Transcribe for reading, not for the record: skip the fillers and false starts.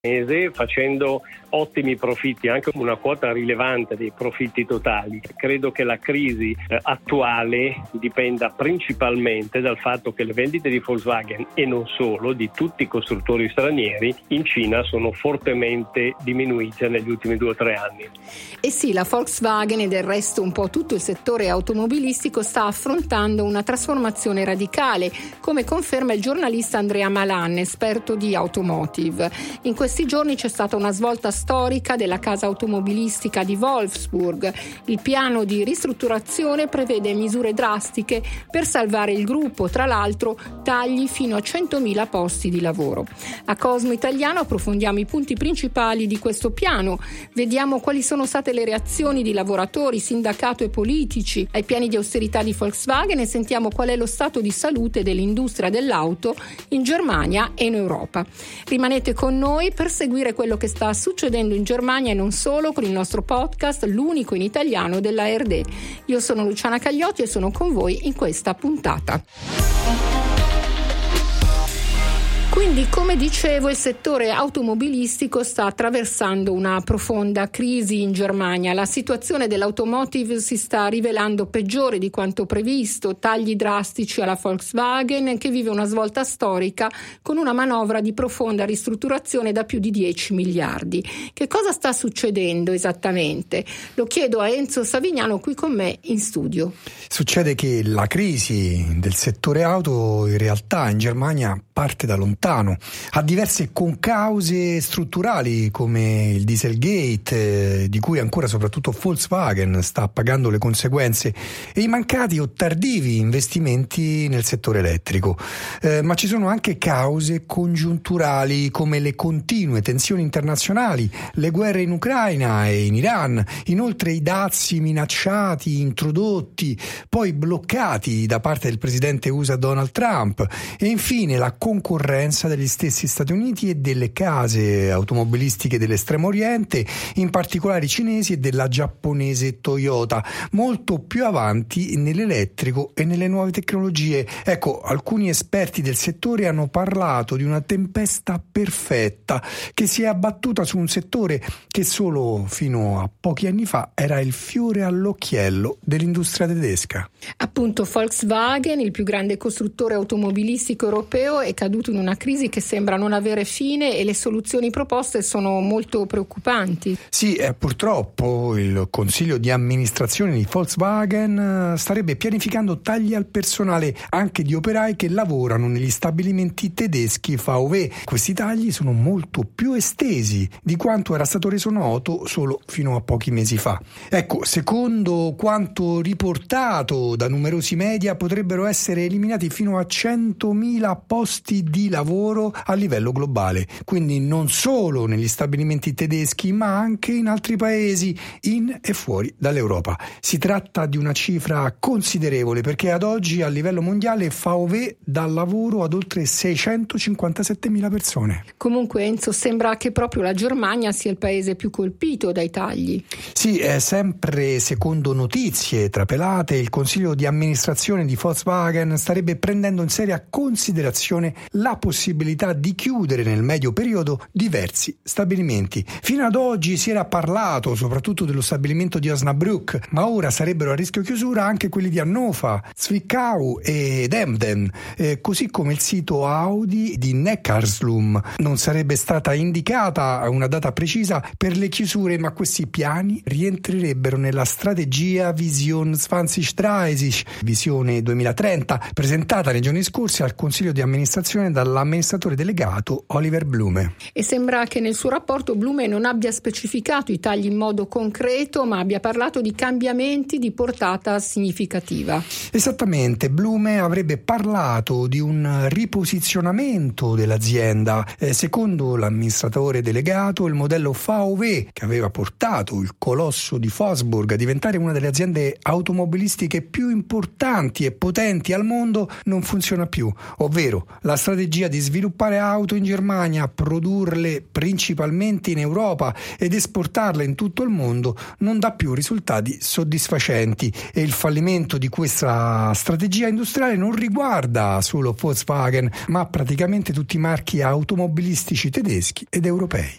facendo ottimi profitti, anche una quota rilevante dei profitti totali. Credo che la crisi attuale dipenda principalmente dal fatto che le vendite di Volkswagen, e non solo, di tutti i costruttori stranieri in Cina sono fortemente diminuite negli ultimi 2 o 3 anni. E sì, la Volkswagen e del resto un po' tutto il settore automobilistico sta affrontando una trasformazione radicale, come conferma il giornalista Andrea Malan, esperto di automotive. In questi giorni c'è stata una svolta storica della casa automobilistica di Wolfsburg. Il piano di ristrutturazione prevede misure drastiche per salvare il gruppo, tra l'altro tagli fino a 100.000 posti di lavoro. A Cosmo Italiano approfondiamo i punti principali di questo piano, vediamo quali sono state le reazioni di lavoratori, sindacato e politici ai piani di austerità di Volkswagen e sentiamo qual è lo stato di salute dell'industria dell'auto in Germania e in Europa. Rimanete con noi per seguire quello che sta succedendo in Germania e non solo con il nostro podcast, l'unico in italiano della ARD. Io sono Luciana Cagliotti e sono con voi in questa puntata. Quindi, come dicevo, il settore automobilistico sta attraversando una profonda crisi in Germania. La situazione dell'automotive si sta rivelando peggiore di quanto previsto, tagli drastici alla Volkswagen che vive una svolta storica con una manovra di profonda ristrutturazione da più di 10 miliardi. Che cosa sta succedendo esattamente? Lo chiedo a Enzo Savignano qui con me in studio. Succede che la crisi del settore auto in realtà in Germania parte da lontano. Ha diverse concause strutturali come il Dieselgate, di cui ancora soprattutto Volkswagen sta pagando le conseguenze, e i mancati o tardivi investimenti nel settore elettrico. Ma ci sono anche cause congiunturali come le continue tensioni internazionali, le guerre in Ucraina e in Iran, inoltre i dazi minacciati, introdotti, poi bloccati da parte del presidente USA Donald Trump, e infine la concorrenza degli stessi Stati Uniti e delle case automobilistiche dell'estremo oriente, in particolare cinesi e della giapponese Toyota, molto più avanti nell'elettrico e nelle nuove tecnologie. Ecco, alcuni esperti del settore hanno parlato di una tempesta perfetta che si è abbattuta su un settore che solo fino a pochi anni fa era il fiore all'occhiello dell'industria tedesca. Appunto, Volkswagen, il più grande costruttore automobilistico europeo, è caduto in una crisi che sembra non avere fine e le soluzioni proposte sono molto preoccupanti. Sì, purtroppo il consiglio di amministrazione di Volkswagen starebbe pianificando tagli al personale, anche di operai che lavorano negli stabilimenti tedeschi VW. Questi tagli sono molto più estesi di quanto era stato reso noto solo fino a pochi mesi fa. Ecco, secondo quanto riportato da numerosi media, potrebbero essere eliminati fino a 100.000 posti di lavoro a livello globale, quindi non solo negli stabilimenti tedeschi ma anche in altri paesi in e fuori dall'Europa. Si tratta di una cifra considerevole perché ad oggi a livello mondiale VW dà lavoro ad oltre 657.000 persone. Comunque, Enzo, sembra che proprio la Germania sia il paese più colpito dai tagli. Sì, sempre secondo notizie trapelate, il consiglio di amministrazione di Volkswagen starebbe prendendo in seria considerazione la possibilità di chiudere nel medio periodo diversi stabilimenti. Fino ad oggi si era parlato soprattutto dello stabilimento di Osnabrück, ma ora sarebbero a rischio chiusura anche quelli di Hannover, Zwickau ed Emden, così come il sito Audi di Neckarsulm. Non sarebbe stata indicata una data precisa per le chiusure, ma questi piani rientrerebbero nella strategia Vision 2030, Visione 2030, presentata nei giorni scorsi al consiglio di amministrazione dall'amministratore delegato Oliver Blume. E sembra che nel suo rapporto Blume non abbia specificato i tagli in modo concreto, ma abbia parlato di cambiamenti di portata significativa. Esattamente, Blume avrebbe parlato di un riposizionamento dell'azienda. Secondo l'amministratore delegato, il modello VW, che aveva portato il colosso di Wolfsburg a diventare una delle aziende automobilistiche più importanti e potenti al mondo, non funziona più, ovvero la strategia di sviluppare auto in Germania, produrle principalmente in Europa ed esportarle in tutto il mondo non dà più risultati soddisfacenti, e il fallimento di questa strategia industriale non riguarda solo Volkswagen, ma praticamente tutti i marchi automobilistici tedeschi ed europei.